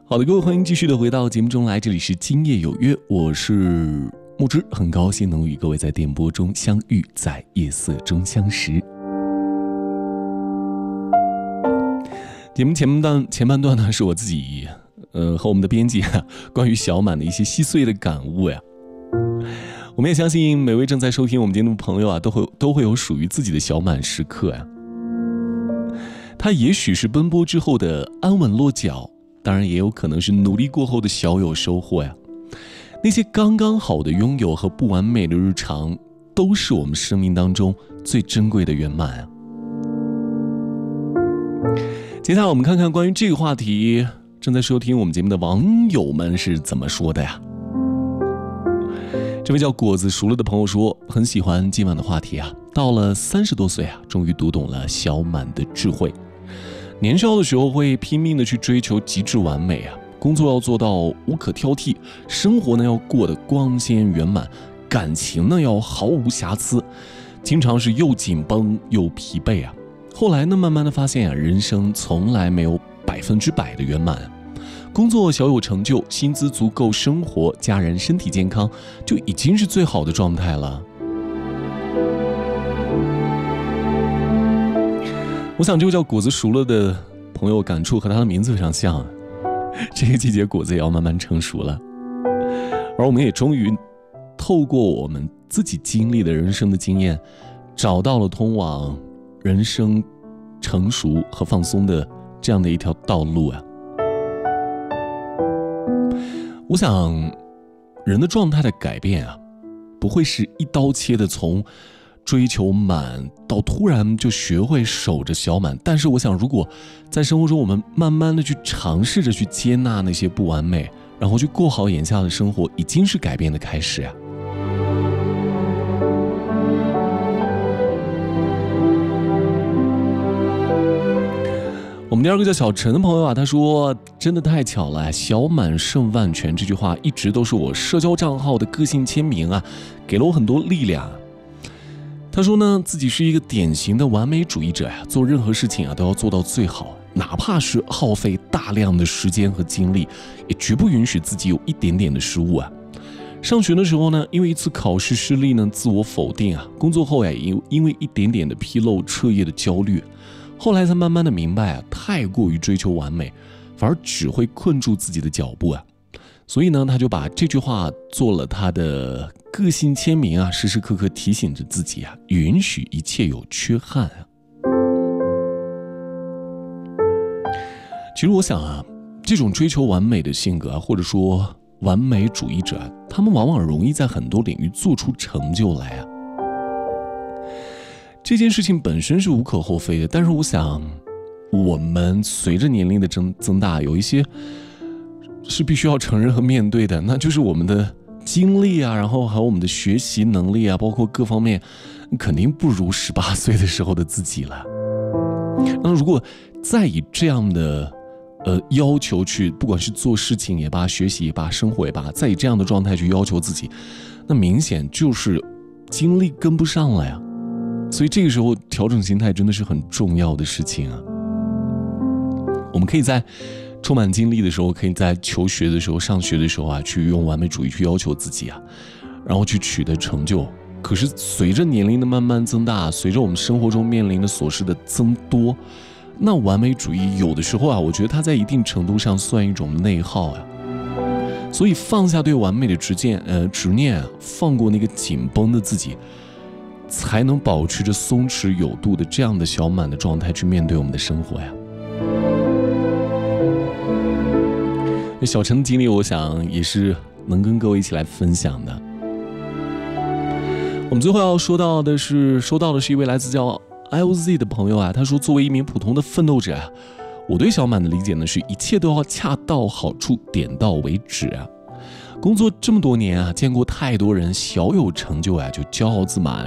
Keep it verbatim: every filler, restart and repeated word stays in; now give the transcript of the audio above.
好的，各位欢迎继续的回到节目中来，这里是今夜有约，我是木之，很高兴能与各位在电波中相遇，在夜色中相识。节目前半前半段呢，是我自己呃和我们的编辑啊，关于小满的一些细碎的感悟呀。我们也相信每位正在收听我们节目的朋友啊，都会都会有属于自己的小满时刻呀。它也许是奔波之后的安稳落脚，当然也有可能是努力过后的小有收获呀。那些刚刚好的拥有和不完美的日常，都是我们生命当中最珍贵的圆满啊。接下来我们看看关于这个话题，正在收听我们节目的网友们是怎么说的呀。这位叫果子熟了的朋友说，很喜欢今晚的话题啊。到了三十多岁啊，终于读懂了小满的智慧。年少的时候会拼命的去追求极致完美啊，工作要做到无可挑剔，生活呢要过得光鲜圆满，感情呢要毫无瑕疵，经常是又紧绷又疲惫啊。后来呢，慢慢的发现啊，人生从来没有百分之百的圆满。工作小有成就，薪资足够生活，家人身体健康，就已经是最好的状态了。我想这位叫果子熟了的朋友感触和他的名字非常像，这个季节果子也要慢慢成熟了，而我们也终于透过我们自己经历的人生的经验，找到了通往人生成熟和放松的这样的一条道路啊。我想人的状态的改变啊，不会是一刀切的从追求满到突然就学会守着小满，但是我想如果在生活中我们慢慢的去尝试着去接纳那些不完美，然后去过好眼下的生活，已经是改变的开始啊。我们第二个叫小陈的朋友啊，他说真的太巧了，小满胜万全这句话一直都是我社交账号的个性签名啊，给了我很多力量。他说呢，自己是一个典型的完美主义者呀，做任何事情啊都要做到最好，哪怕是耗费大量的时间和精力，也绝不允许自己有一点点的失误啊。上学的时候呢，因为一次考试失利呢，自我否定啊；工作后呀，因因为一点点的纰漏，彻夜的焦虑。后来才慢慢的明白啊，太过于追求完美，反而只会困住自己的脚步啊。所以呢，他就把这句话做了他的个性签名啊，时时刻刻提醒着自己啊，允许一切有缺憾啊。其实我想啊，这种追求完美的性格啊，或者说完美主义者啊，他们往往容易在很多领域做出成就来啊。这件事情本身是无可厚非的，但是我想我们随着年龄的增增大，有一些是必须要承认和面对的，那就是我们的经历啊，然后还有我们的学习能力啊，包括各方面肯定不如十八岁的时候的自己了。那如果再以这样的呃要求去，不管是做事情也罢，学习也罢，生活也罢，再以这样的状态去要求自己，那明显就是精力跟不上了呀。所以这个时候调整心态真的是很重要的事情啊。我们可以在充满精力的时候，可以在求学的时候，上学的时候啊，去用完美主义去要求自己啊，然后去取得成就。可是随着年龄的慢慢增大，随着我们生活中面临的琐事的增多，那完美主义有的时候啊，我觉得它在一定程度上算一种内耗啊。所以放下对完美的执念，呃，执念啊，放过那个紧绷的自己，才能保持着松弛有度的这样的小满的状态去面对我们的生活呀。小陈的经历，我想也是能跟各位一起来分享的。我们最后要说到的是，收到的是一位来自叫 I O Z 的朋友啊，他说，作为一名普通的奋斗者啊，我对小满的理解呢，是一切都要恰到好处，点到为止啊。工作这么多年啊，见过太多人小有成就啊就骄傲自满，